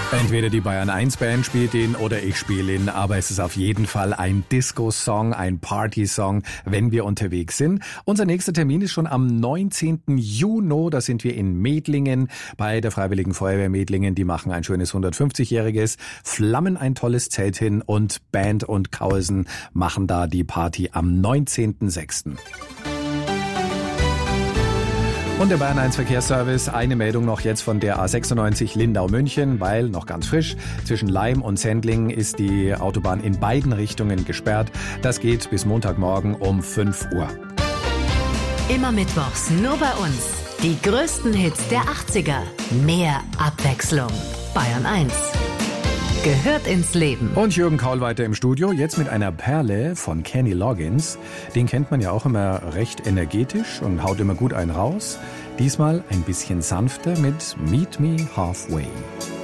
Entweder die Bayern 1 Band spielt ihn oder ich spiele ihn, aber es ist auf jeden Fall ein Disco-Song, ein Party-Song, wenn wir unterwegs sind. Unser nächster Termin ist schon am 19. Juni, da sind wir in Medlingen bei der Freiwilligen Feuerwehr Medlingen. Die machen ein schönes 150-jähriges, flammen ein tolles Zelt hin und Band und Kausen machen da die Party am 19.06. Und der Bayern 1 Verkehrsservice, eine Meldung noch jetzt von der A96 Lindau-München, weil noch ganz frisch, zwischen Laim und Sendling ist die Autobahn in beiden Richtungen gesperrt. Das geht bis Montagmorgen um 5 Uhr. Immer mittwochs nur bei uns. Die größten Hits der 80er. Mehr Abwechslung. Bayern 1. Gehört ins Leben. Und Jürgen Kaul weiter im Studio, jetzt mit einer Perle von Kenny Loggins. Den kennt man ja auch immer recht energetisch und haut immer gut einen raus. Diesmal ein bisschen sanfter mit Meet Me Halfway.